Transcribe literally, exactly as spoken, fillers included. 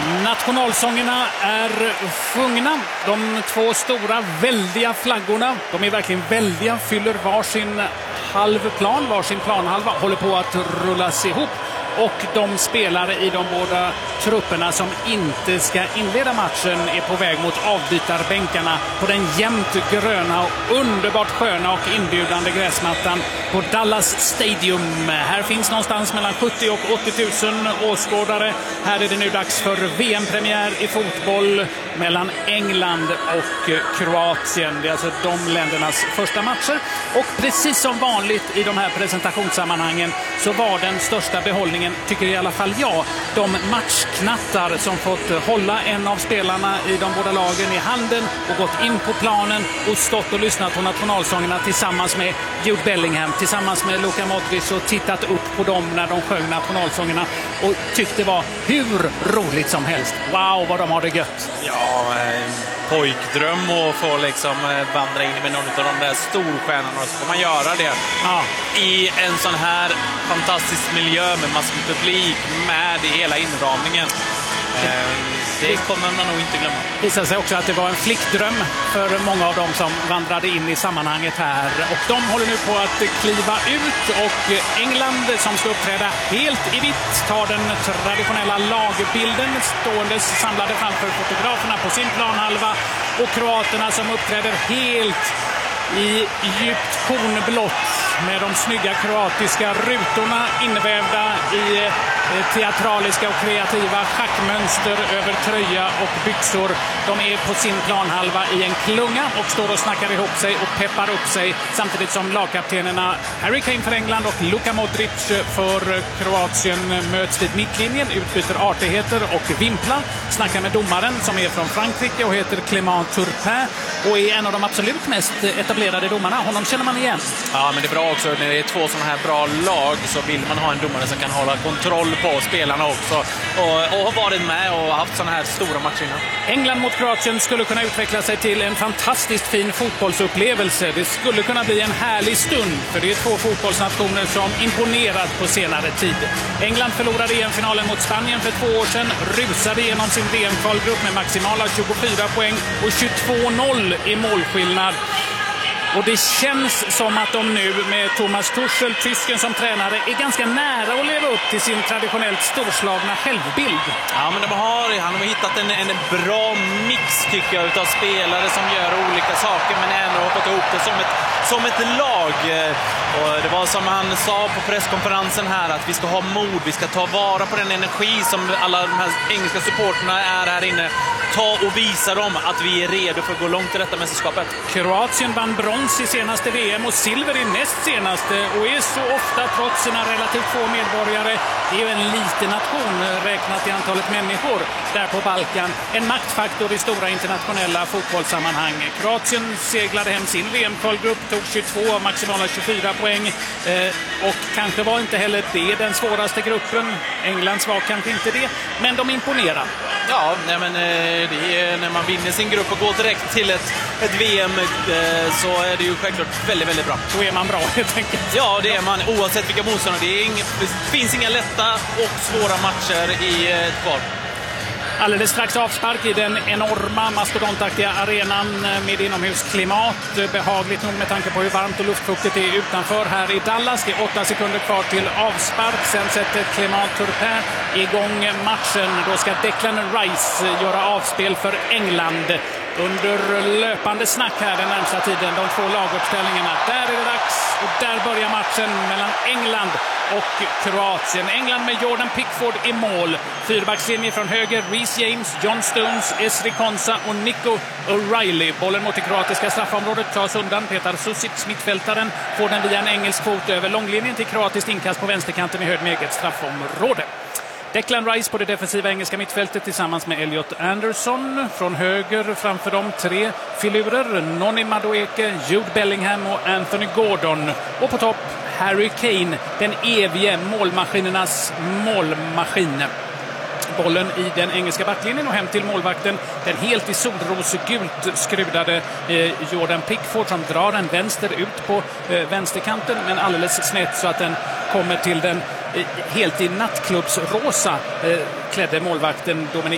Nationalsångerna är sjungna. De två stora väldiga flaggorna, de är verkligen väldiga, fyller varsin halvplan, varsin planhalva, håller på att rullas ihop. Och de spelare i de båda trupperna som inte ska inleda matchen är på väg mot avbytarbänkarna på den jämnt gröna och underbart sköna och inbjudande gräsmattan på Dallas Stadium. Här finns någonstans mellan sjuttio och åttio tusen åskådare. Här är det nu dags för V M-premiär i fotboll mellan England och Kroatien. Det är alltså de ländernas första matcher. Och precis som vanligt i de här presentationssammanhangen så var den största behållningen, tycker i alla fall jag, de matchknattar som fått hålla en av spelarna i de båda lagen i handen och gått in på planen och stått och lyssnat på nationalsångerna tillsammans med Jude Bellingham, tillsammans med Luka Modric och tittat upp på dem när de sjöng nationalsångerna och tyckte det var hur roligt som helst. Wow, vad de har det gött. Ja, en pojkdröm att få liksom vandra in med någon av de där storstjärnorna, och så får man göra det ja. i en sån här fantastisk miljö med massor med publik med i hela inramningen. Det kommer man nog inte glömma. Det visade sig också att det var en flickdröm för många av dem som vandrade in i sammanhanget här. Och de håller nu på att kliva ut, och England som ska uppträda helt i vitt tar den traditionella lagbilden ståendes samlade framför fotograferna på sin planhalva, och kroaterna som uppträder helt i djupt kornblått med de snygga kroatiska rutorna invävda i teatraliska och kreativa schackmönster över tröja och byxor. De är på sin planhalva i en klunga och står och snackar ihop sig och peppar upp sig, samtidigt som lagkaptenerna Harry Kane för England och Luka Modric för Kroatien möts vid mittlinjen, utbyter artigheter och vimplar, snackar med domaren som är från Frankrike och heter Clément Turpin och är en av de absolut mest etablerade domarna. Honom känner man igen. Ja, men det är bra också när det är två sådana här bra lag, så vill man ha en domare som kan hålla kontroll på spelarna också och, och har varit med och haft sådana här stora matcher innan. England mot Kroatien skulle kunna utveckla sig till en fantastiskt fin fotbollsupplevelse. Det skulle kunna bli en härlig stund, för det är två fotbollsnationer som imponerat på senare tid. England förlorade E M-finalen mot Spanien för två år sedan, rusade genom sin V M-kvalgrupp med maximala tjugofyra poäng och tjugotvå noll i målskillnad. Och det känns som att de nu med Thomas Tuchel, tysken som tränare, är ganska nära att leva upp till sin traditionellt storslagna självbild. Ja, men de har, han har hittat en, en bra mix, tycker jag, utav spelare som gör olika saker men ändå har fått ihop det som ett, som ett lag. Och det var som han sa på presskonferensen här, att vi ska ha mod, vi ska ta vara på den energi som alla de här engelska supporterna är här inne. Ta och visa dem att vi är redo för att gå långt i detta mästerskapet. Kroatien vann brons i senaste V M och silver i näst senaste, och är så ofta, trots sina relativt få medborgare, det är ju en liten nation räknat i antalet människor där på Balkan, en maktfaktor i stora internationella fotbollssammanhang. Kroatien seglade hem sin V M-kvalgrupp, tog tjugotvå av maximala tjugofyra poäng eh, och kanske var inte heller det den svåraste gruppen. Englands var kanske inte det, men de imponerar. Ja, nej men eh, det är, när man vinner sin grupp och går direkt till ett, ett V M eh, så är det ju självklart väldigt, väldigt bra. Då är man bra helt enkelt. Ja, det är man oavsett vilka motståndare. Det, är ing, det finns inga lätta och svåra matcher i ett eh, kval. Alldeles strax avspark i den enorma mastodontaktiga arenan med inomhusklimat. Behagligt nog med tanke på hur varmt och luftfuktigt det är utanför här i Dallas. Det är åtta sekunder kvar till avspark. Sen sätter Clément Turpin igång matchen. Då ska Declan Rice göra avspel för England. Under löpande snack här den närmsta tiden, de två laguppställningarna. Där är det dags, och där börjar matchen mellan England och Kroatien. England med Jordan Pickford i mål. Fyrbackslinje från höger, Reece James, John Stones, Ezri Konsa och Nico O'Reilly. Bollen mot det kroatiska straffområdet tas undan. Petar Susic, mittfältaren, får den via en engelsk fot över långlinjen till kroatiskt inkast på vänsterkanten i höjd med eget straffområde. Declan Rice på det defensiva engelska mittfältet tillsammans med Elliot Anderson. Från höger framför dem tre filurer, Noni Madueke, Jude Bellingham och Anthony Gordon. Och på topp Harry Kane, den evige målmaskinernas målmaskin. Bollen i den engelska backlinjen och hem till målvakten, den helt i solrosgult skrudade eh, Jordan Pickford, som drar en vänster ut på eh, vänsterkanten, men alldeles snett så att den kommer till den eh, helt i nattklubbsrosa eh, klädde målvakten Dominic